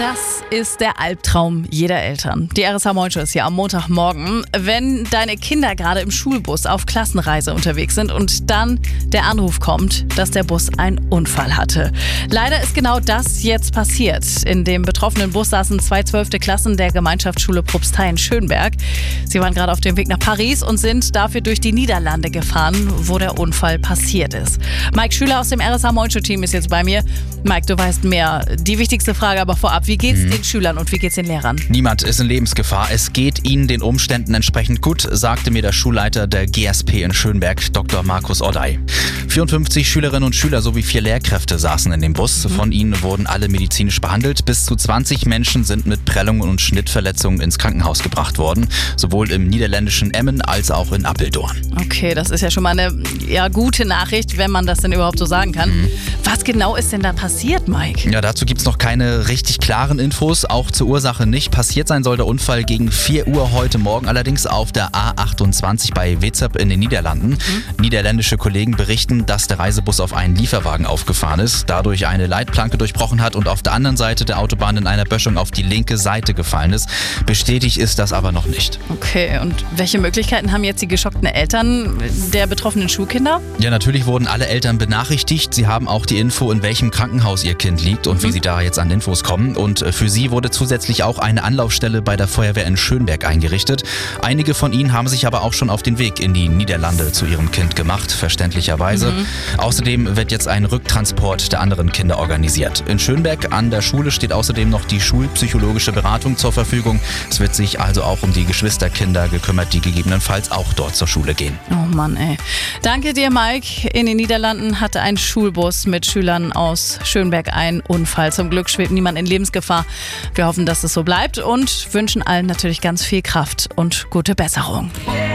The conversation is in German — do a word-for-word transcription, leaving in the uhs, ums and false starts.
Das ist der Albtraum jeder Eltern. Die R S H-Moin-Show ist hier am Montagmorgen. Wenn deine Kinder gerade im Schulbus auf Klassenreise unterwegs sind und dann der Anruf kommt, dass der Bus einen Unfall hatte. Leider ist genau das jetzt passiert. In dem betroffenen Bus saßen zwei zwölfte Klassen der Gemeinschaftsschule Propstei in Schönberg. Sie waren gerade auf dem Weg nach Paris und sind dafür durch die Niederlande gefahren, wo der Unfall passiert ist. Mike Schüler aus dem R S H-Moin-Show-Team ist jetzt bei mir. Mike, du weißt mehr. Die wichtigste Frage aber vorab, wie geht's mhm. den Schülern und wie geht's den Lehrern? Niemand ist in Lebensgefahr. Es geht ihnen den Umständen entsprechend gut, sagte mir der Schulleiter der G S P in Schönberg, Doktor Markus Ordey. vierundfünfzig Schülerinnen und Schüler sowie vier Lehrkräfte saßen in dem Bus. Mhm. Von ihnen wurden alle medizinisch behandelt. Bis zu zwanzig Menschen sind mit Prellungen und Schnittverletzungen ins Krankenhaus gebracht worden. Sowohl im niederländischen Emmen als auch in Apeldoorn. Okay, das ist ja schon mal eine ja, gute Nachricht, wenn man das denn überhaupt so sagen kann. Mhm. Was genau ist denn da passiert, Mike? Ja, dazu gibt es noch keine richtig klaren Infos, auch zur Ursache nicht. Passiert sein soll der Unfall gegen vier Uhr heute Morgen, allerdings auf der A achtundzwanzig bei Wetzep in den Niederlanden. Mhm. Niederländische Kollegen berichten, dass der Reisebus auf einen Lieferwagen aufgefahren ist, dadurch eine Leitplanke durchbrochen hat und auf der anderen Seite der Autobahn in einer Böschung auf die linke Seite gefallen ist. Bestätigt ist das aber noch nicht. Okay, und welche Möglichkeiten haben jetzt die geschockten Eltern der betroffenen Schulkinder? Ja, natürlich wurden alle Eltern benachrichtigt. Sie haben auch die Info, in welchem Krankenhaus ihr Kind liegt und mhm. wie sie da jetzt an Infos kommen. Und für sie wurde zusätzlich auch eine Anlaufstelle bei der Feuerwehr in Schönberg eingerichtet. Einige von ihnen haben sich aber auch schon auf den Weg in die Niederlande zu ihrem Kind gemacht, verständlicherweise. Mhm. Außerdem wird jetzt ein Rücktransport der anderen Kinder organisiert. In Schönberg an der Schule steht außerdem noch die schulpsychologische Beratung zur Verfügung. Es wird sich also auch um die Geschwisterkinder gekümmert, die gegebenenfalls auch dort zur Schule gehen. Oh Mann, ey. Danke dir, Mike. In den Niederlanden hatte ein Schulbus mit Schülern aus Schönberg einen Unfall. Zum Glück schwebt niemand in Lebensgefahr. Wir hoffen, dass es so bleibt und wünschen allen natürlich ganz viel Kraft und gute Besserung.